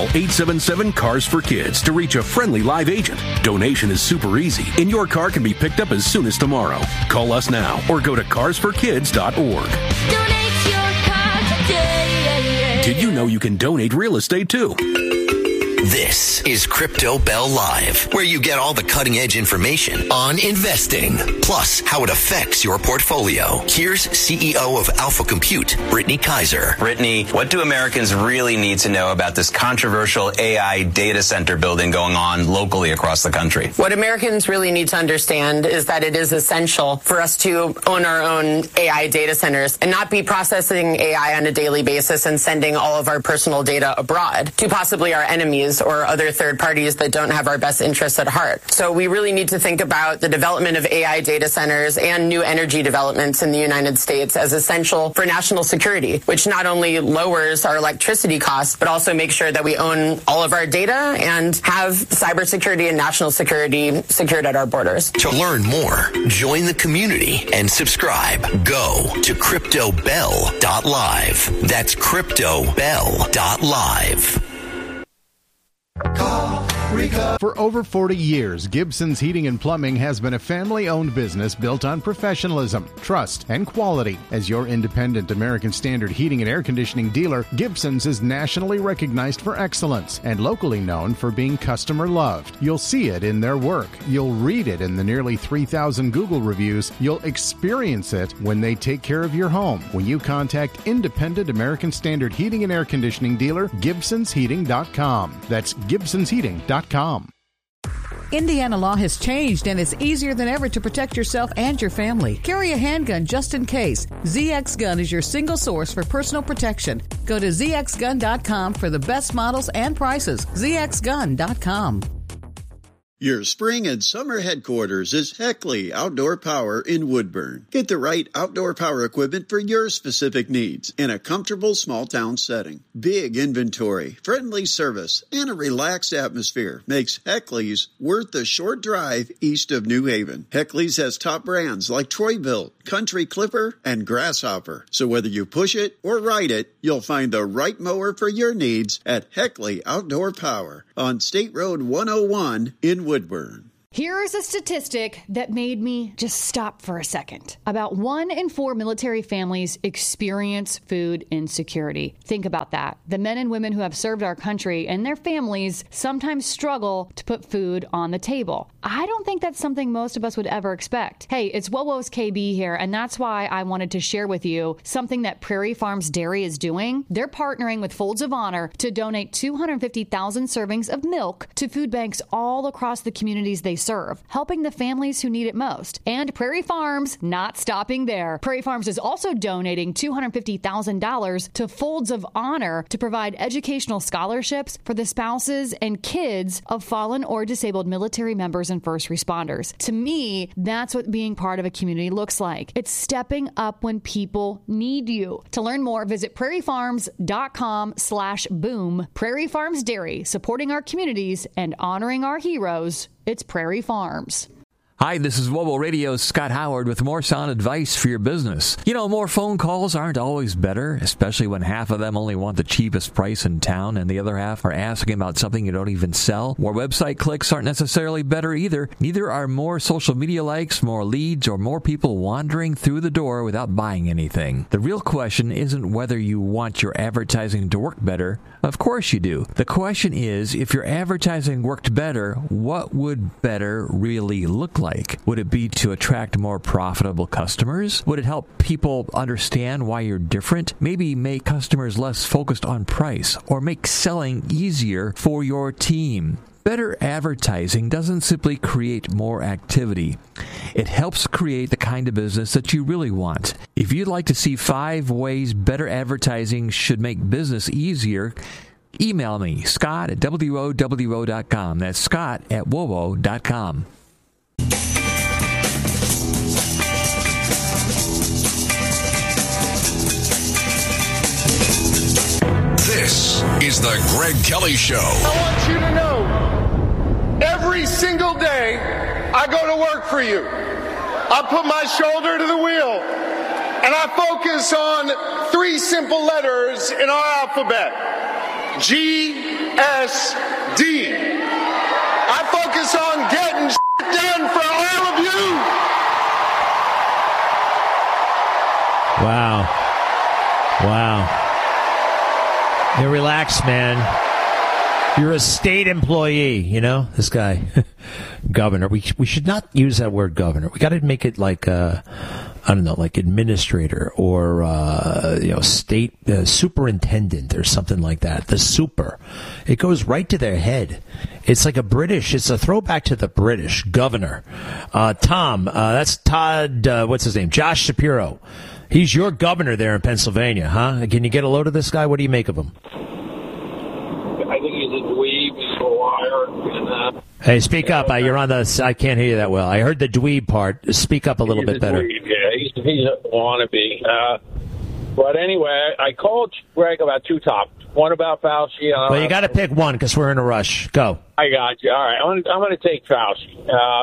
877-CARS-FOR-KIDS to reach a friendly live agent. Donation is super easy, and your car can be picked up as soon as tomorrow. Call us now or go to carsforkids.org. Donate your car today. Did you know you can donate real estate too? This is Crypto Bell Live, where you get all the cutting-edge information on investing, plus how it affects your portfolio. Here's CEO of Alpha Compute, Brittany Kaiser. Brittany, what do Americans really need to know about this controversial AI data center building going on locally across the country? What Americans really need to understand is that it is essential for us to own our own AI data centers and not be processing AI on a daily basis and sending all of our personal data abroad to possibly our enemies or other third parties that don't have our best interests at heart. So we really need to think about the development of AI data centers and new energy developments in the United States as essential for national security, which not only lowers our electricity costs, but also makes sure that we own all of our data and have cybersecurity and national security secured at our borders. To learn more, join the community and subscribe. Go to CryptoBell.live. That's CryptoBell.live. For over 40 years, Gibson's Heating and Plumbing has been a family-owned business built on professionalism, trust, and quality. As your independent American Standard heating and air conditioning dealer, Gibson's is nationally recognized for excellence and locally known for being customer-loved. You'll see it in their work. You'll read it in the nearly 3,000 Google reviews. You'll experience it when they take care of your home. When you contact independent American Standard heating and air conditioning dealer, GibsonsHeating.com. That's GibsonsHeating.com. Indiana law has changed, and it's easier than ever to protect yourself and your family. Carry a handgun just in case. ZX Gun is your single source for personal protection. Go to ZXGun.com for the best models and prices. ZXGun.com. Your spring and summer headquarters is Heckley Outdoor Power in Woodburn. Get the right outdoor power equipment for your specific needs in a comfortable small town setting. Big inventory, friendly service, and a relaxed atmosphere makes Heckley's worth the short drive east of New Haven. Heckley's has top brands like Troy-Bilt, Country Clipper, and Grasshopper. So whether you push it or ride it, you'll find the right mower for your needs at Heckley Outdoor Power on State Road 101 in Woodburn. Here is a statistic that made me just stop for a second. About 1 in 4 military families experience food insecurity. Think about that. The men and women who have served our country and their families sometimes struggle to put food on the table. I don't think that's something most of us would ever expect. Hey, it's Wowo's KB here, and that's why I wanted to share with you something that Prairie Farms Dairy is doing. They're partnering with Folds of Honor to donate 250,000 servings of milk to food banks all across the communities they serve, helping the families who need it most. And Prairie Farms not stopping there. Prairie Farms is also donating $250,000 to Folds of Honor to provide educational scholarships for the spouses and kids of fallen or disabled military members and first responders. To me, that's what being part of a community looks like. It's stepping up when people need you. To learn more, visit prairiefarms.com/boom. Prairie Farms Dairy, supporting our communities and honoring our heroes. It's Prairie Farms. Hi, this is Wowo Radio's Scott Howard with more sound advice for your business. You know, more phone calls aren't always better, especially when half of them only want the cheapest price in town and the other half are asking about something you don't even sell. More website clicks aren't necessarily better either. Neither are more social media likes, more leads, or more people wandering through the door without buying anything. The real question isn't whether you want your advertising to work better. Of course you do. The question is, if your advertising worked better, what would better really look like? Would it be to attract more profitable customers? Would it help people understand why you're different? Maybe make customers less focused on price or make selling easier for your team. Better advertising doesn't simply create more activity. It helps create the kind of business that you really want. If you'd like to see 5 ways better advertising should make business easier, email me, Scott at WOWO.com. That's Scott at WOWO.com. This is the Greg Kelly Show. I want you to know, every single day I go to work for you. I put my shoulder to the wheel, and I focus on 3 simple letters in our alphabet. I focus on getting shit done for all of you. Wow. Now relax, man. You're a state employee, you know, this guy. Governor. We should not use that word governor. We got to make it like, I don't know, like administrator or, state superintendent or something like that. The super. It goes right to their head. It's like it's a throwback to the British. Governor. Tom, that's Todd, what's his name? Josh Shapiro. He's your governor there in Pennsylvania, huh? Can you get a load of this guy? What do you make of him? I think he's a dweeb, he's a liar. Hey, speak up. You're on the. I can't hear you that well. I heard the dweeb part. Speak up a little bit better. Dweeb, yeah, he's a wannabe. But anyway, I called Greg about two topics. One about Fauci. Well, you got to pick one because we're in a rush. Go. I got you. All right, I'm going to take Fauci.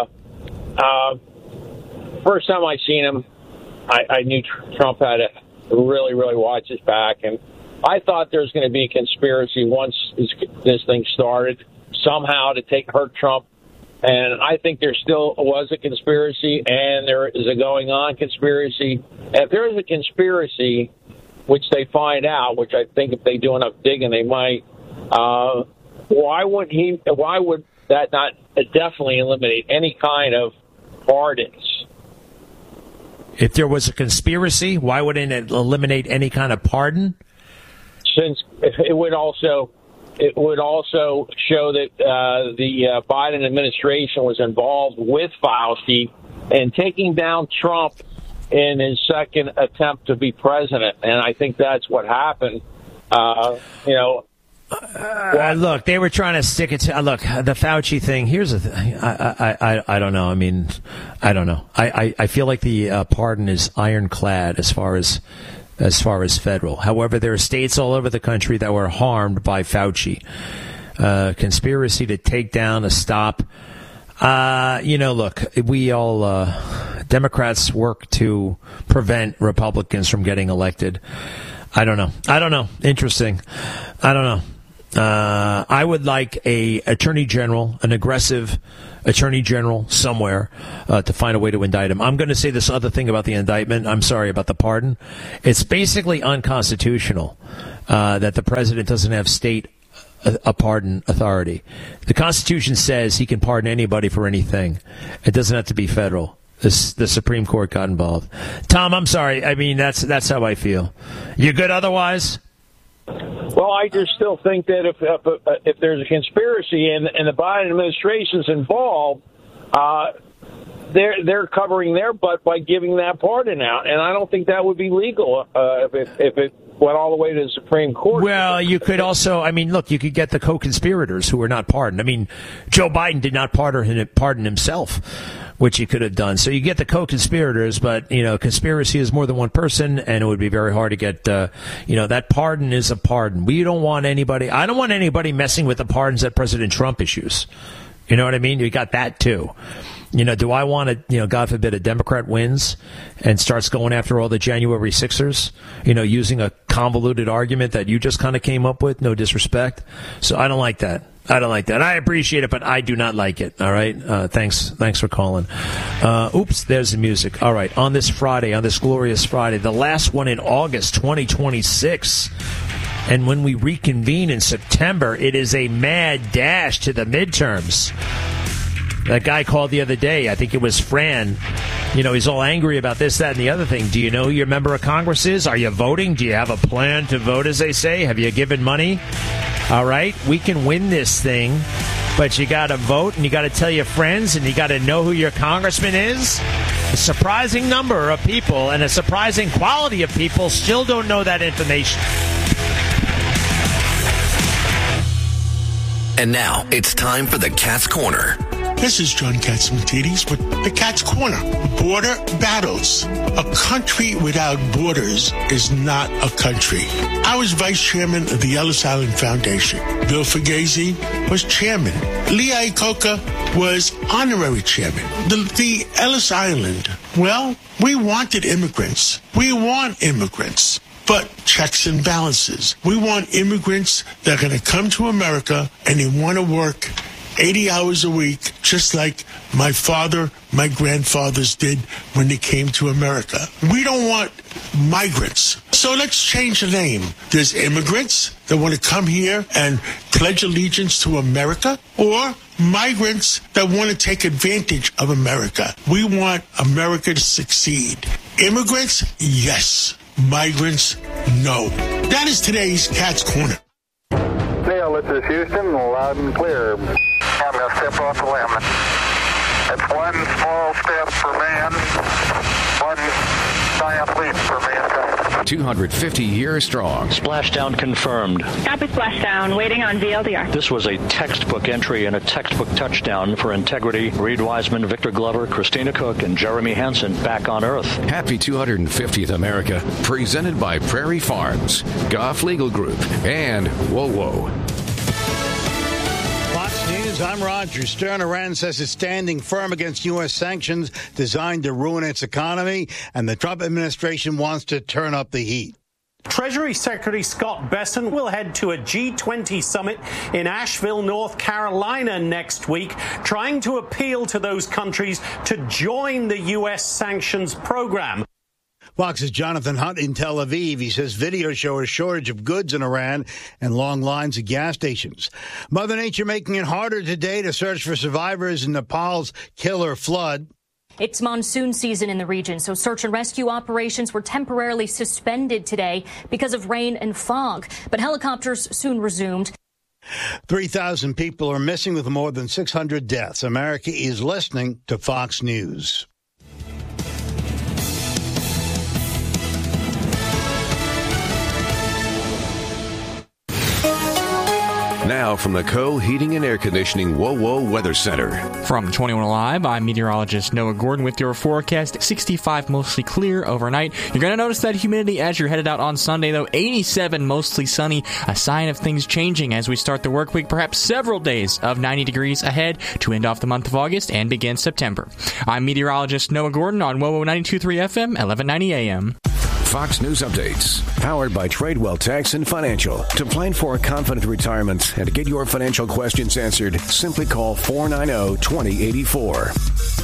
First time I seen him, I knew Trump had to really, really watch his back, and I thought there was going to be a conspiracy once this thing started, somehow to hurt Trump. And I think there still was a conspiracy, and there is a going-on conspiracy. And if there is a conspiracy, which they find out, which I think if they do enough digging, they might, why would that not definitely eliminate any kind of pardons? If there was a conspiracy, why wouldn't it eliminate any kind of pardon? Since it would also show that the Biden administration was involved with Fauci in taking down Trump in his second attempt to be president, and I think that's what happened. Look, they were trying to stick it to. Look, the Fauci thing. Here's the thing. I don't know. I mean, I don't know. I feel like the pardon is ironclad as far as federal. However, there are states all over the country that were harmed by Fauci. Conspiracy to take down, to stop. Look, we all Democrats work to prevent Republicans from getting elected. I don't know. Interesting. I don't know. I would like an aggressive attorney general somewhere to find a way to indict him. I'm going to say this other thing about the indictment. I'm sorry about the pardon. It's basically unconstitutional that the president doesn't have state a pardon authority. The Constitution says he can pardon anybody for anything. It doesn't have to be federal. The Supreme Court got involved. Tom, I'm sorry. I mean, that's how I feel. You good otherwise? Well, I just still think that if there's a conspiracy and the Biden administration's involved, they're covering their butt by giving that pardon out, and I don't think that would be legal if it went all the way to the Supreme Court. Well, you could also, I mean, look, you could get the co-conspirators who were not pardoned. I mean, Joe Biden did not pardon himself, which he could have done. So you get the co-conspirators, but, conspiracy is more than one person, and it would be very hard to get, that pardon is a pardon. I don't want anybody messing with the pardons that President Trump issues. You know what I mean? You got that, too. Do I want to, God forbid, a Democrat wins and starts going after all the January 6ers, using a convoluted argument that you just kind of came up with? No disrespect. So I don't like that. I appreciate it, but I do not like it. All right. Thanks for calling. Oops, there's the music. All right. On this glorious Friday, the last one in August 2026. And when we reconvene in September, it is a mad dash to the midterms. That guy called the other day. I think it was Fran. He's all angry about this, that, and the other thing. Do you know who your member of Congress is? Are you voting? Do you have a plan to vote, as they say? Have you given money? All right. We can win this thing, but you got to vote, and you got to tell your friends, and you got to know who your congressman is. A surprising number of people and a surprising quality of people still don't know that information. And now it's time for the Cat's Corner. This is John Catsimatidis with the Cat's Corner. Border battles. A country without borders is not a country. I was vice chairman of the Ellis Island Foundation. Bill Fugazi was chairman. Lee Iacocca was honorary chairman. The Ellis Island, well, we wanted immigrants. We want immigrants. but checks and balances. We want immigrants that are going to come to America and they want to work 80 hours a week, just like my father, my grandfathers did when they came to America. We don't want migrants. So let's change the name. There's immigrants that want to come here and pledge allegiance to America, or migrants that want to take advantage of America. We want America to succeed. Immigrants, yes. Migrants, no. That is today's Cat's Corner. Neil, this is Houston, loud and clear. I'm going to step off the limb. It's one small step for man, one giant leap for mankind. 250 years strong. Splashdown confirmed. Copy splashdown, waiting on VLDR. This was a textbook entry and a textbook touchdown for integrity. Reed Wiseman, Victor Glover, Christina Cook, and Jeremy Hansen back on Earth. Happy 250th America. Presented by Prairie Farms, Goff Legal Group, and WoWo. Fox News, I'm Roger Stern. Iran says it's standing firm against U.S. sanctions designed to ruin its economy, and the Trump administration wants to turn up the heat. Treasury Secretary Scott Bessent will head to a G20 summit in Asheville, North Carolina next week, trying to appeal to those countries to join the U.S. sanctions program. Fox's Jonathan Hunt in Tel Aviv. He says videos show a shortage of goods in Iran and long lines at gas stations. Mother Nature making it harder today to search for survivors in Nepal's killer flood. It's monsoon season in the region, so search and rescue operations were temporarily suspended today because of rain and fog. But helicopters soon resumed. 3,000 people are missing with more than 600 deaths. America is listening to Fox News. Now from the Co Heating and Air Conditioning WoWo Weather Center. From 21 Live, I'm meteorologist Noah Gordon with your forecast. 65 mostly clear overnight. You're going to notice that humidity as you're headed out on Sunday, though. 87 mostly sunny, a sign of things changing as we start the work week. Perhaps several days of 90 degrees ahead to end off the month of August and begin September. I'm meteorologist Noah Gordon on WoWo 92.3 FM, 1190 AM. Fox News Updates, powered by Tradewell Tax and Financial. To plan for a confident retirement and to get your financial questions answered, simply call 490-2084.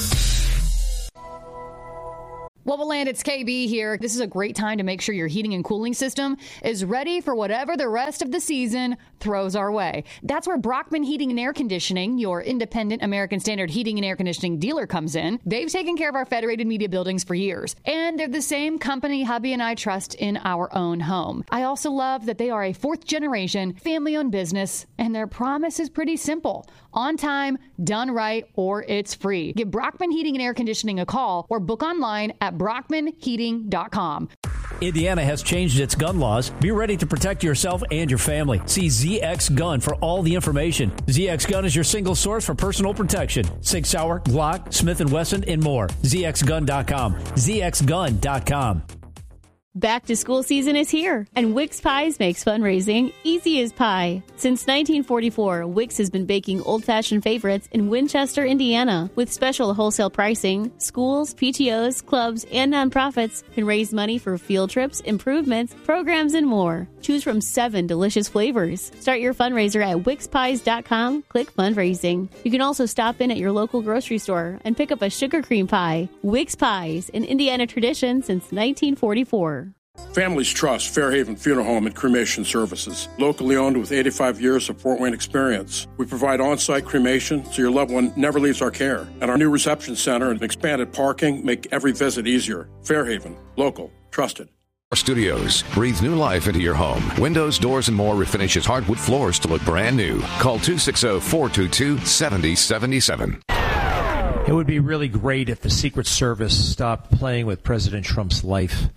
Woboland, it's KB here. This is a great time to make sure your heating and cooling system is ready for whatever the rest of the season throws our way. That's where Brockman Heating and Air Conditioning, your independent American Standard heating and air conditioning dealer, comes in. They've taken care of our Federated Media buildings for years, and they're the same company hubby and I trust in our own home. I also love that they are a fourth-generation, family-owned business, and their promise is pretty simple. On time, done right, or it's free. Give Brockman Heating and Air Conditioning a call or book online at brockmanheating.com. Indiana has changed its gun laws. Be ready to protect yourself and your family. See ZX Gun for all the information. ZX Gun is your single source for personal protection. Sig Sauer, Glock, Smith & Wesson, and more. ZXGun.com. ZXGun.com. Back to school season is here, and Wix Pies makes fundraising easy as pie. Since 1944, Wix has been baking old-fashioned favorites in Winchester, Indiana. With special wholesale pricing, schools, PTOs, clubs, and nonprofits can raise money for field trips, improvements, programs, and more. Choose from 7 delicious flavors. Start your fundraiser at WixPies.com. Click fundraising. You can also stop in at your local grocery store and pick up a sugar cream pie. Wix Pies, an Indiana tradition since 1944. Families trust Fairhaven Funeral Home and Cremation Services. Locally owned with 85 years of Fort Wayne experience. We provide on-site cremation so your loved one never leaves our care. And our new reception center and expanded parking make every visit easier. Fairhaven. Local. Trusted. Our studios. Breathe new life into your home. Windows, doors, and more refinishes hardwood floors to look brand new. Call 260-422-7077. It would be really great if the Secret Service stopped playing with President Trump's life.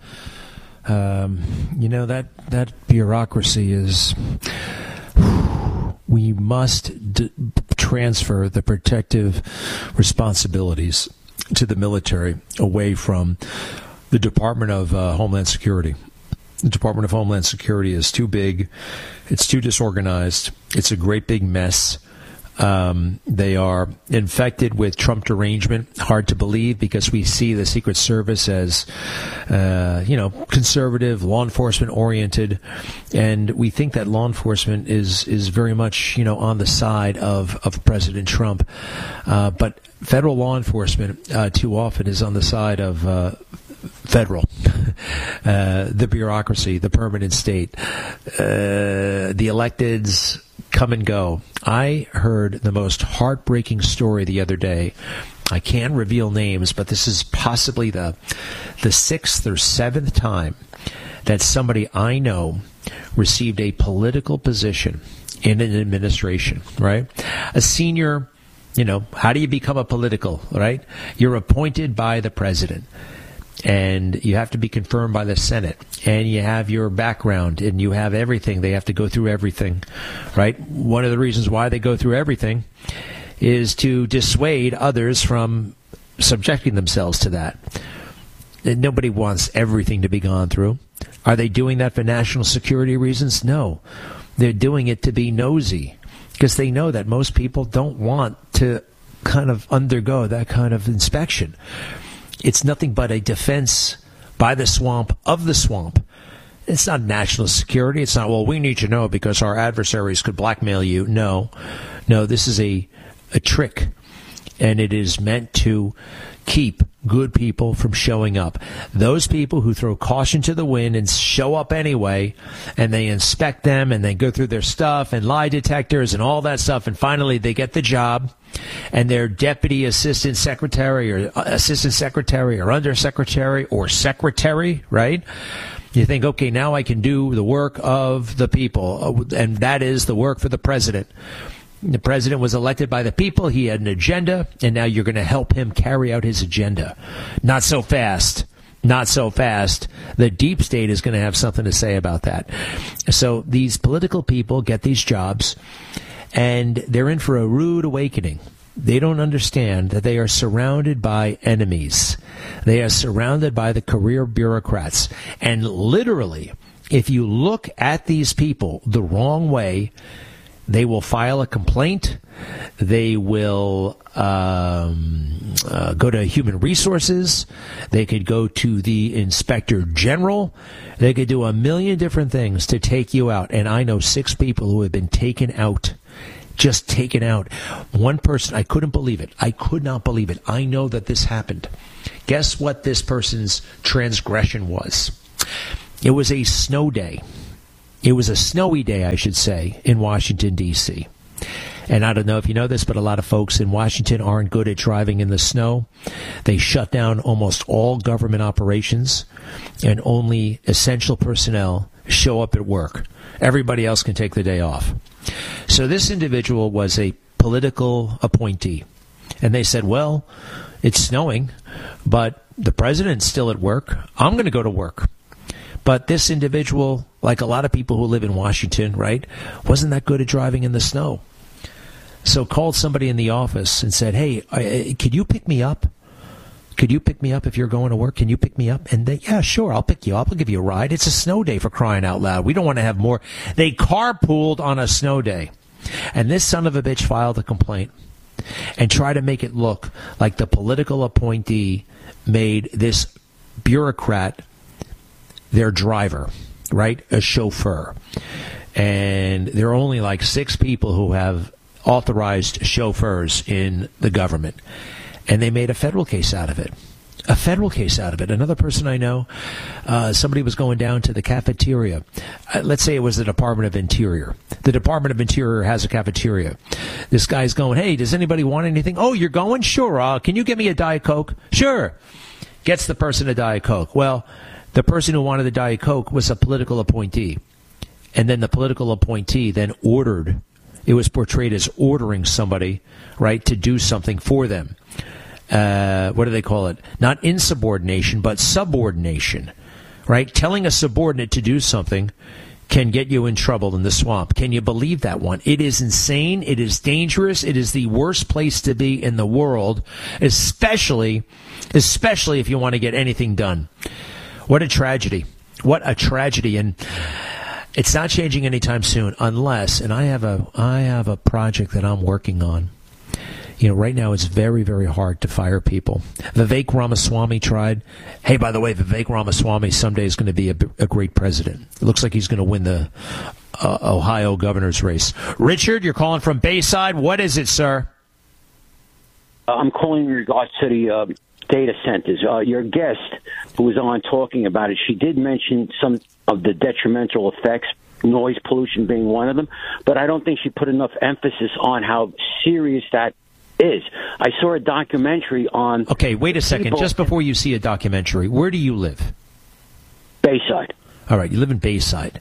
That bureaucracy is... We must transfer the protective responsibilities to the military away from the Department of Homeland Security. The Department of Homeland Security is too big. It's too disorganized. It's a great big mess. They are infected with Trump derangement. Hard to believe because we see the Secret Service as, conservative, law enforcement oriented, and we think that law enforcement is very much, on the side of President Trump. But federal law enforcement too often is on the side of federal, the bureaucracy, the permanent state, the electeds come and go. I heard the most heartbreaking story the other day. I can't reveal names, but this is possibly the sixth or seventh time that somebody I know received a political position in an administration, right? A senior, how do you become a political, right? You're appointed by the president. And you have to be confirmed by the Senate, and you have your background, and you have everything. They have to go through everything, right? One of the reasons why they go through everything is to dissuade others from subjecting themselves to that. And nobody wants everything to be gone through. Are they doing that for national security reasons? No. They're doing it to be nosy because they know that most people don't want to kind of undergo that kind of inspection. It's nothing but a defense by the swamp of the swamp. It's not national security. It's not, well, we need to know because our adversaries could blackmail you. No, this is a trick, and it is meant to keep good people from showing up. Those people who throw caution to the wind and show up anyway, and they inspect them, and they go through their stuff and lie detectors and all that stuff, and finally they get the job, and their deputy assistant secretary or undersecretary or secretary, right? You think, okay, now I can do the work of the people, and that is the work for the president. The president was elected by the people. He had an agenda, and now you're going to help him carry out his agenda. Not so fast. Not so fast. The deep state is going to have something to say about that. So these political people get these jobs, and they're in for a rude awakening. They don't understand that they are surrounded by enemies. They are surrounded by the career bureaucrats. And literally, if you look at these people the wrong way, they will file a complaint. They will go to Human Resources. They could go to the Inspector General. They could do a million different things to take you out. And I know 6 people who have been taken out. Just taken out. One person, I couldn't believe it. I could not believe it. I know that this happened. Guess what this person's transgression was? It was a snow day. It was a snowy day, I should say, in Washington, D.C. And I don't know if you know this, but a lot of folks in Washington aren't good at driving in the snow. They shut down almost all government operations, and only essential personnel show up at work. Everybody else can take the day off. So this individual was a political appointee. And they said, well, it's snowing, but the president's still at work. I'm going to go to work. But this individual, like a lot of people who live in Washington, right, wasn't that good at driving in the snow. So called somebody in the office and said, hey, could you pick me up? Could you pick me up if you're going to work? Can you pick me up? And they, yeah, sure, I'll pick you up. I'll give you a ride. It's a snow day, for crying out loud. We don't want to have more. They carpooled on a snow day. And this son of a bitch filed a complaint and tried to make it look like the political appointee made this bureaucrat their driver, right? A chauffeur. And there are only like 6 people who have authorized chauffeurs in the government. And they made a federal case out of it. A federal case out of it. Another person I know, somebody was going down to the cafeteria. Let's say it was the Department of Interior. The Department of Interior has a cafeteria. This guy's going, hey, does anybody want anything? Oh, you're going? Sure. Can you get me a Diet Coke? Sure. Gets the person a Diet Coke. Well, the person who wanted the Diet Coke was a political appointee. And then the political appointee then ordered, it was portrayed as ordering somebody, right, to do something for them. What do they call it? Not insubordination, but subordination, right? Telling a subordinate to do something can get you in trouble in the swamp. Can you believe that one? It is insane. It is dangerous. It is the worst place to be in the world, especially if you want to get anything done. What a tragedy. What a tragedy. And It's not changing anytime soon unless, and I have a project that I'm working on. Right now it's very, very hard to fire people. Vivek Ramaswamy tried. Hey, by the way, Vivek Ramaswamy someday is going to be a great president. It looks like he's going to win the Ohio governor's race. Richard, you're calling from Bayside. What is it, sir? I'm calling in regards to the data centers. Your guest who was on talking about it, she did mention some of the detrimental effects, noise pollution being one of them, but I don't think she put enough emphasis on how serious that is. I saw a documentary on... Okay, wait a second. Just before you see a documentary, where do you live? Bayside. All right, you live in Bayside.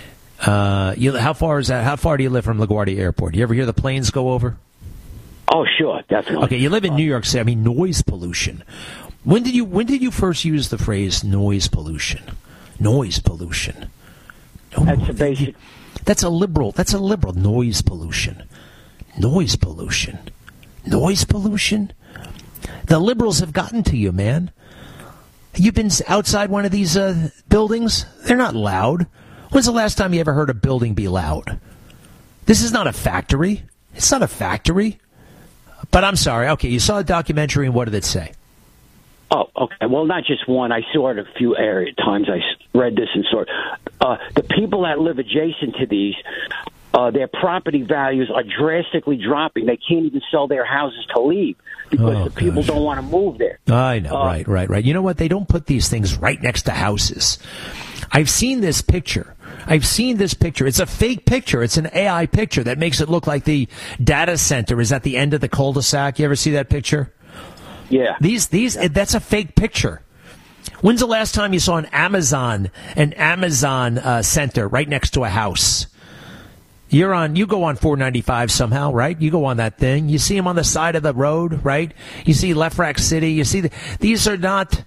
How far is that? How far do you live from LaGuardia Airport? You ever hear the planes go over? Oh, sure, definitely. Okay, you live in New York City. I mean, noise pollution. When did you first use the phrase noise pollution? Noise pollution. That's a basic. That's a liberal noise pollution. Noise pollution. Noise pollution. The liberals have gotten to you, man. You've been outside one of these buildings. They're not loud. When's the last time you ever heard a building be loud? This is not a factory. It's not a factory. But I'm sorry. Okay, you saw a documentary, and what did it say? Oh, okay. Well, not just one. I saw it a few times. I read this and saw it. The people that live adjacent to these, their property values are drastically dropping. They can't even sell their houses to leave because the people don't want to move there. I know. Right. You know what? They don't put these things right next to houses. I've seen this picture. It's a fake picture. It's an AI picture that makes it look like the data center is at the end of the cul-de-sac. You ever see that picture? Yeah. That's a fake picture. When's the last time you saw an Amazon center right next to a house? You go on 495 somehow, right? You go on that thing. You see them on the side of the road, right? You see Left Rack City. You see these are not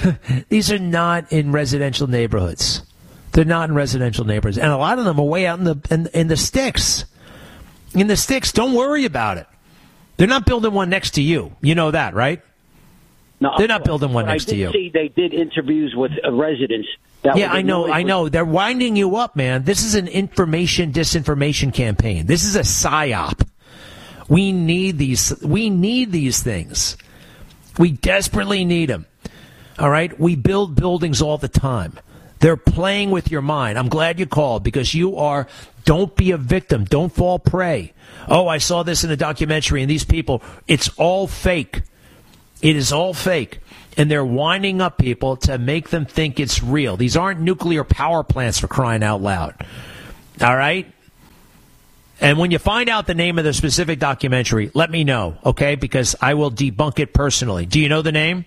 in residential neighborhoods. They're not in residential neighborhoods, and a lot of them are way out in the sticks. In the sticks, don't worry about it. They're not building one next to you. You know that, right? No, they're not building one next to you. I did see they did interviews with residents. I know. They're winding you up, man. This is an disinformation campaign. This is a psyop. We need these things. We desperately need them. All right? We build buildings all the time. They're playing with your mind. I'm glad you called because don't be a victim. Don't fall prey. Oh, I saw this in a documentary and these people, it's all fake. It is all fake. And they're winding up people to make them think it's real. These aren't nuclear power plants, for crying out loud. All right? And when you find out the name of the specific documentary, let me know, okay? Because I will debunk it personally. Do you know the name?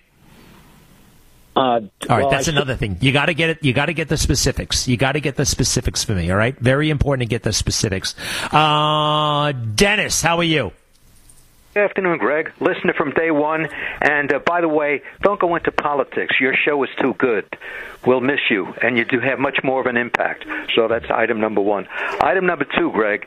All right, that's another thing. You got to get it. You got to get the specifics. You got to get the specifics for me, all right? Very important to get the specifics. Dennis, how are you? Good afternoon, Greg. Listener from day one. And by the way, don't go into politics. Your show is too good. We'll miss you, and you do have much more of an impact. So that's item number one. Item number two, Greg,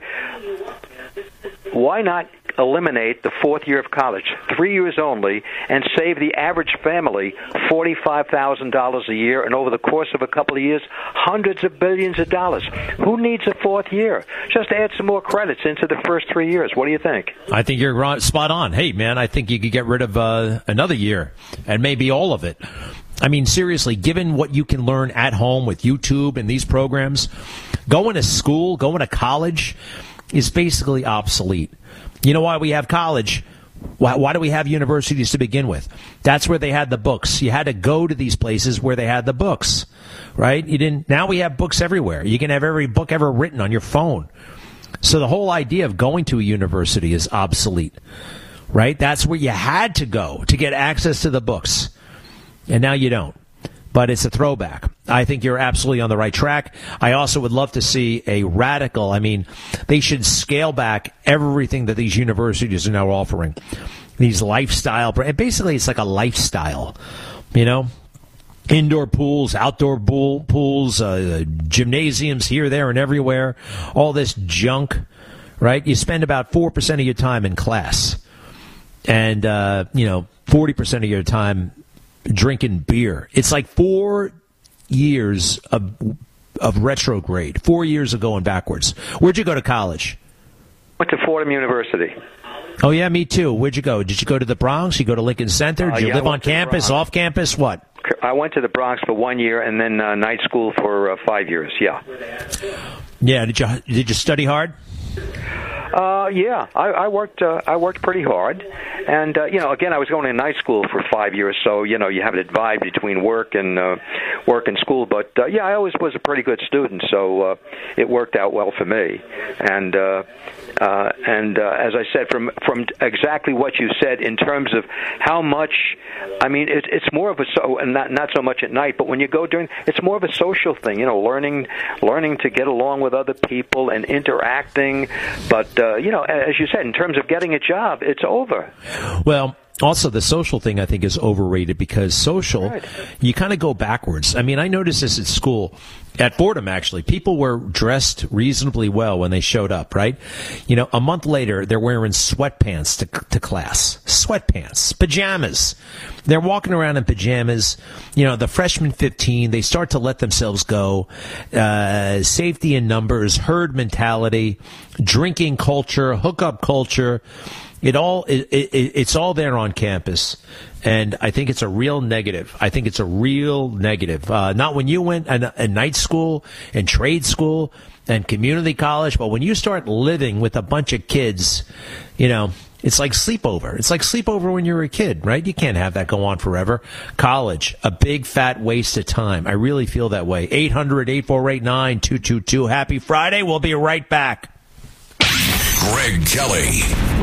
why not eliminate the fourth year of college, 3 years only, and save the average family $45,000 a year, and over the course of a couple of years, hundreds of billions of dollars. Who needs a fourth year? Just add some more credits into the first 3 years. What do you think? I think you're spot on. Hey, man, I think you could get rid of another year, and maybe all of it. I mean, seriously, given what you can learn at home with YouTube and these programs, going to school, going to college is basically obsolete. You know why we have college? Why do we have universities to begin with? That's where they had the books. You had to go to these places where they had the books, right? Now we have books everywhere. You can have every book ever written on your phone. So the whole idea of going to a university is obsolete, right? That's where you had to go to get access to the books. And now you don't. But it's a throwback. I think you're absolutely on the right track. I also would love to see a radical, they should scale back everything that these universities are now offering. These lifestyle, basically it's like a lifestyle, indoor pools, outdoor pools, gymnasiums here, there, and everywhere, all this junk, right? You spend about 4% of your time in class and, 40% of your time drinking beer. It's like 4 years of of retrograde, 4 years of going backwards. Where'd you go to college? Went to Fordham University. Oh, yeah, me too. Where'd you go? Did you go to the Bronx? You go to Lincoln Center? Did you live on campus, off campus? What? I went to the Bronx for 1 year and then night school for 5 years, yeah. Yeah, did you study hard? Yeah, I worked pretty hard, and again, I was going to night school for 5 years, so you have to divide between work and school. But yeah, I always was a pretty good student, so it worked out well for me. And as I said, from exactly what you said in terms of how much, I mean, it's more of and not so much at night, but when you go it's more of a social thing. Learning to get along with other people and interacting, but. As you said, in terms of getting a job, it's over. Well, also the social thing I think is overrated because social, you kind of go backwards. I mean, I noticed this at school, at Fordham actually. People were dressed reasonably well when they showed up, right? A month later, they're wearing sweatpants to class. Sweatpants, pajamas. They're walking around in pajamas. The freshman 15, they start to let themselves go. Safety in numbers, herd mentality, drinking culture, hookup culture. It's all there on campus, and I think it's a real negative. Not when you went a night school and trade school and community college, but when you start living with a bunch of kids, it's like sleepover. It's like sleepover when you were a kid, right? You can't have that go on forever. College, a big fat waste of time. I really feel that way. 800-848-9222. Happy Friday. We'll be right back. Greg Kelly.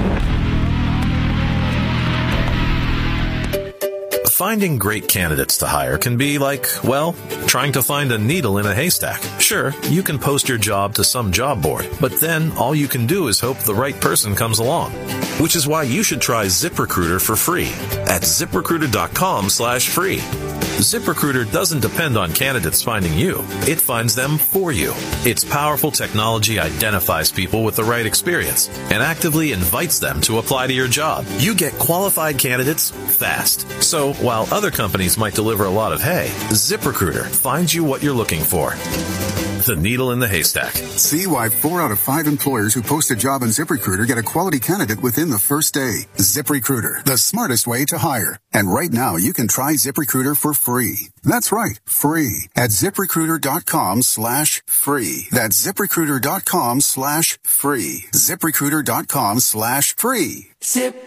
Finding great candidates to hire can be like, trying to find a needle in a haystack. Sure, you can post your job to some job board, but then all you can do is hope the right person comes along. Which is why you should try ZipRecruiter for free at ZipRecruiter.com/free. ZipRecruiter doesn't depend on candidates finding you. It finds them for you. Its powerful technology identifies people with the right experience and actively invites them to apply to your job. You get qualified candidates fast. So while other companies might deliver a lot of hay, ZipRecruiter finds you what you're looking for. The needle in the haystack. See why 4 out of 5 employers who post a job on ZipRecruiter get a quality candidate within the first day. ZipRecruiter, the smartest way to hire. And right now, you can try ZipRecruiter for free. That's right, free. At ZipRecruiter.com/free. That's ZipRecruiter.com/free. ZipRecruiter.com/free. Zip.